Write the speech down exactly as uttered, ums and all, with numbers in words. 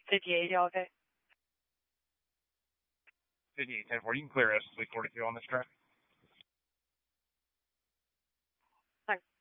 fifty-eight, you okay? fifty-eight, ten four. You can clear S three forty-two on this track. Thanks.